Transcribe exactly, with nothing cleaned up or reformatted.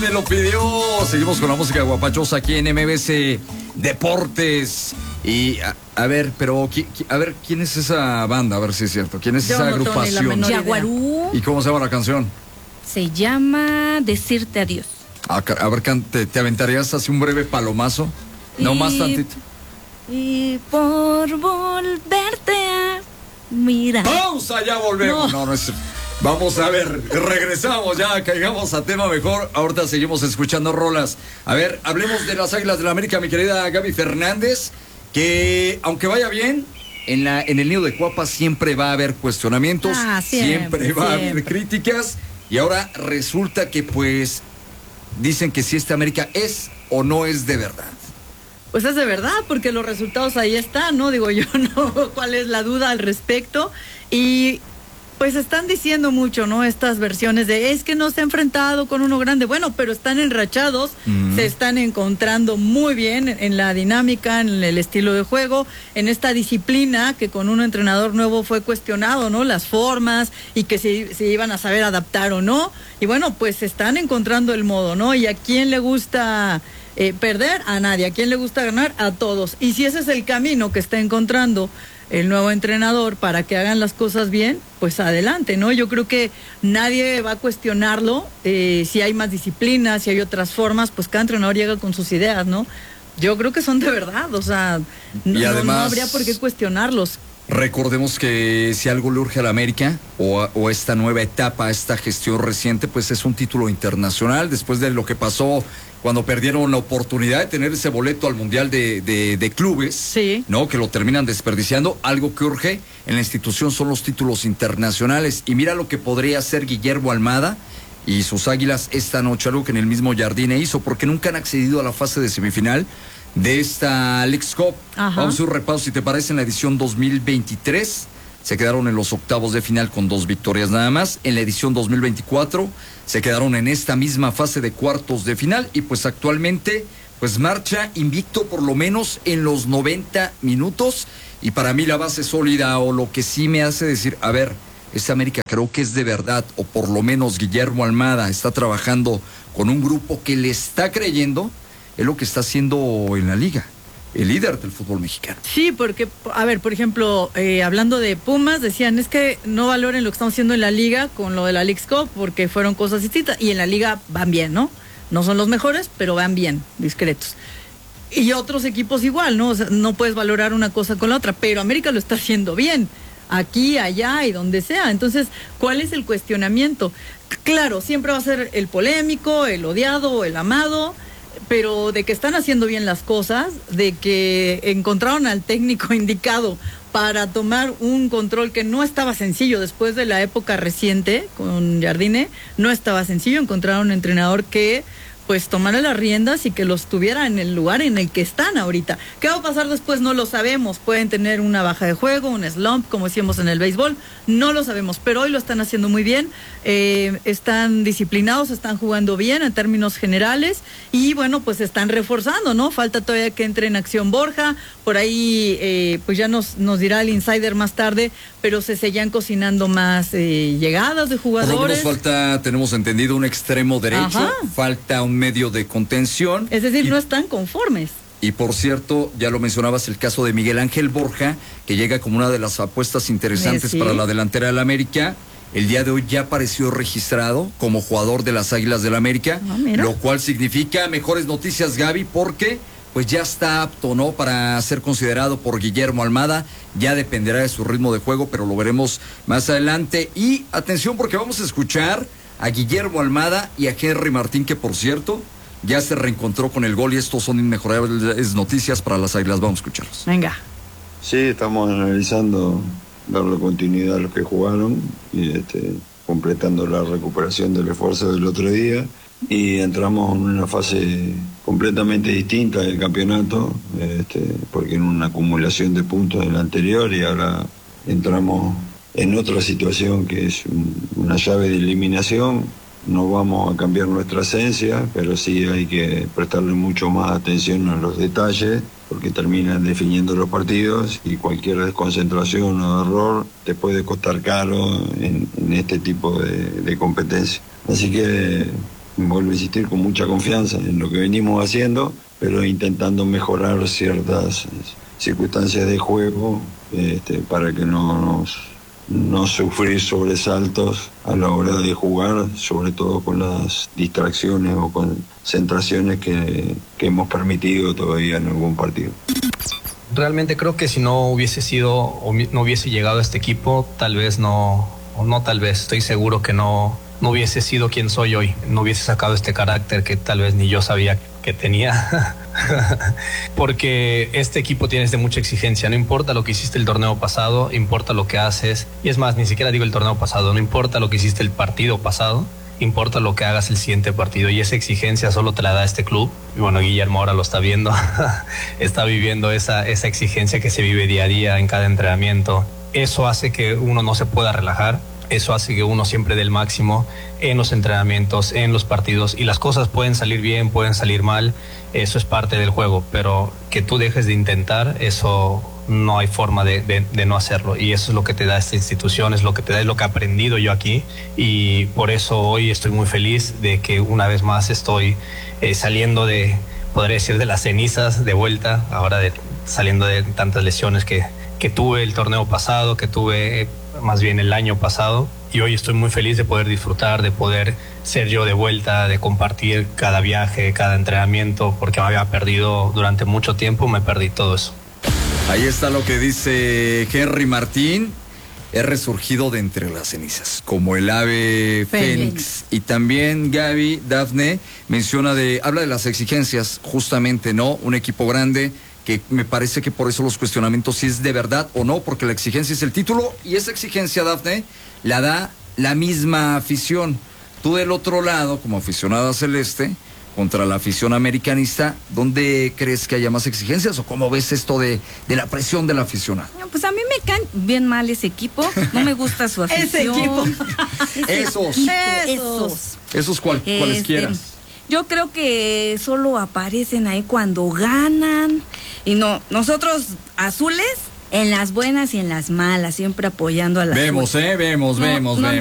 me lo pidió. Seguimos con la música guapachosa aquí en M B C Deportes. Y a, a ver, pero a ver, ¿quién es esa banda? A ver si es cierto. ¿Quién es Yo esa no agrupación? Yaguarú. ¿Y cómo se llama la canción? Se llama Decirte Adiós. A, a ver, ¿te, ¿te aventarías así un breve palomazo? Y, no más tantito. Y por volverte a mirar. ¡Pausa! Ya volvemos. No, no, no es... Vamos a ver, regresamos ya, caigamos a tema mejor. Ahorita seguimos escuchando rolas. A ver, hablemos de las Águilas del la América, mi querida Gaby Fernández, que aunque vaya bien, en, la, en el nido de Cuapa siempre va a haber cuestionamientos, ah, siempre, siempre va siempre. a haber críticas, y ahora resulta que pues dicen que si esta América es o no es de verdad. Pues es de verdad, porque los resultados ahí están, ¿no? Digo yo, no, ¿cuál es la duda al respecto? Y pues están diciendo mucho, ¿no? Estas versiones de, es que no se ha enfrentado con uno grande. Bueno, pero están enrachados, mm. se están encontrando muy bien en, en la dinámica, en el estilo de juego, en esta disciplina que con un entrenador nuevo fue cuestionado, ¿no? Las formas y que si, si iban a saber adaptar o no. Y bueno, pues se están encontrando el modo, ¿no? Y a quién le gusta eh, perder, a nadie. A quién le gusta ganar, a todos. Y si ese es el camino que está encontrando el nuevo entrenador para que hagan las cosas bien, pues adelante, ¿no? Yo creo que nadie va a cuestionarlo, eh, si hay más disciplina, si hay otras formas, pues cada entrenador llega con sus ideas, ¿no? Yo creo que son de verdad, o sea, no, además, no habría por qué cuestionarlos. Recordemos que si algo le urge a la América o, o esta nueva etapa, esta gestión reciente, pues es un título internacional, después de lo que pasó cuando perdieron la oportunidad de tener ese boleto al Mundial de, de, de Clubes, sí, ¿no? Que lo terminan desperdiciando. Algo que urge en la institución son los títulos internacionales. Y mira lo que podría hacer Guillermo Almada y sus Águilas esta noche, algo que en el mismo Jardine hizo, porque nunca han accedido a la fase de semifinal de esta Leagues Cup. Ajá. Vamos a hacer un repaso, si te parece, en la edición dos mil veintitrés. Se quedaron en los octavos de final con dos victorias nada más. En la edición dos mil veinticuatro se quedaron en esta misma fase de cuartos de final y pues actualmente pues marcha invicto por lo menos en los noventa minutos. Y para mí la base sólida o lo que sí me hace decir, a ver, esta América creo que es de verdad, o por lo menos Guillermo Almada está trabajando con un grupo que le está creyendo, es lo que está haciendo en la liga. El líder del fútbol mexicano. Sí, porque, a ver, por ejemplo, eh, hablando de Pumas, decían, es que no valoren lo que estamos haciendo en la liga con lo de la Leagues Cup, porque fueron cosas distintas, y en la liga van bien, ¿no? No son los mejores, pero van bien, discretos. Y otros equipos igual, ¿no? O sea, no puedes valorar una cosa con la otra, pero América lo está haciendo bien, aquí, allá y donde sea. Entonces, ¿cuál es el cuestionamiento? Claro, siempre va a ser el polémico, el odiado, el amado, pero de que están haciendo bien las cosas, de que encontraron al técnico indicado para tomar un control que no estaba sencillo después de la época reciente con Jardine, no estaba sencillo encontrar un entrenador que pues tomara las riendas y que los tuviera en el lugar en el que están ahorita. ¿Qué va a pasar después? No lo sabemos. Pueden tener una baja de juego, un slump, como decíamos en el béisbol, no lo sabemos, pero hoy lo están haciendo muy bien, eh, están disciplinados, están jugando bien en términos generales y bueno, pues están reforzando, ¿no? Falta todavía que entre en acción Borja, por ahí eh, pues ya nos, nos dirá el insider más tarde, pero se seguían cocinando más eh, llegadas de jugadores. Por lo menos falta, tenemos entendido, un extremo derecho, Ajá. falta un medio de contención. Es decir, y, no están conformes. Y por cierto, ya lo mencionabas, el caso de Miguel Ángel Borja, que llega como una de las apuestas interesantes sí. para la delantera del América. El día de hoy ya apareció registrado como jugador de las Águilas del América, ah, lo cual significa mejores noticias, Gaby, porque pues ya está apto, ¿no?, para ser considerado por Guillermo Almada. Ya dependerá de su ritmo de juego, pero lo veremos más adelante. Y atención, porque vamos a escuchar a Guillermo Almada y a Henry Martín, que por cierto ya se reencontró con el gol, y estos son inmejorables noticias para las Águilas. Vamos a escucharlos. Venga. Sí, estamos analizando darle continuidad a los que jugaron y este, completando la recuperación del esfuerzo del otro día, y entramos en una fase completamente distinta del campeonato, este, porque en una acumulación de puntos del anterior, y ahora entramos en otra situación que es una llave de eliminación. No vamos a cambiar nuestra esencia, pero sí hay que prestarle mucho más atención a los detalles, porque terminan definiendo los partidos y cualquier desconcentración o error te puede costar caro en, en este tipo de, de competencia. Así que vuelvo a insistir, con mucha confianza en lo que venimos haciendo, pero intentando mejorar ciertas circunstancias de juego este, para que no nos no sufrir sobresaltos a la hora de jugar, sobre todo con las distracciones o concentraciones que, que hemos permitido todavía en algún partido. Realmente creo que si no hubiese sido o no hubiese llegado a este equipo, tal vez no, o no tal vez, estoy seguro que no, no hubiese sido quien soy hoy, no hubiese sacado este carácter que tal vez ni yo sabía que tenía. Porque este equipo tiene de mucha exigencia, no importa lo que hiciste el torneo pasado, importa lo que haces, y es más, ni siquiera digo el torneo pasado, no importa lo que hiciste el partido pasado, importa lo que hagas el siguiente partido, y esa exigencia solo te la da este club. Y bueno, Guillermo ahora lo está viendo, está viviendo esa, esa exigencia que se vive día a día en cada entrenamiento. Eso hace que uno no se pueda relajar, eso hace que uno siempre dé el máximo en los entrenamientos, en los partidos, y las cosas pueden salir bien, pueden salir mal, eso es parte del juego, pero que tú dejes de intentar, eso no hay forma de, de, de no hacerlo, y eso es lo que te da esta institución, es lo que te da, es lo que he aprendido yo aquí, y por eso hoy estoy muy feliz de que una vez más estoy eh, saliendo de, podría decir, de las cenizas, de vuelta, ahora de, saliendo de tantas lesiones que, que tuve el torneo pasado, que tuve... Eh, más bien el año pasado, y hoy estoy muy feliz de poder disfrutar, de poder ser yo de vuelta, de compartir cada viaje, cada entrenamiento, porque me había perdido durante mucho tiempo, me perdí todo eso. Ahí está lo que dice Henry Martín, he resurgido de entre las cenizas, como el ave fénix. fénix. Y también Gaby, Dafne, menciona de, habla de las exigencias, justamente, ¿no? Un equipo grande, que me parece que por eso los cuestionamientos si es de verdad o no, porque la exigencia es el título, y esa exigencia, Dafne, la da la misma afición. Tú del otro lado, como aficionada celeste, contra la afición americanista, ¿dónde crees que haya más exigencias o cómo ves esto de, de la presión del aficionado? No, pues a mí me cae bien mal ese equipo, no me gusta su afición. Ese equipo. Ese Esos. equipo, Esos. esos. Esos cual, Este, cualesquiera. Yo creo que solo aparecen ahí cuando ganan. Y no, nosotros azules, en las buenas y en las malas, siempre apoyando a las Vemos, eh, vemos, No, vemos, no vemos.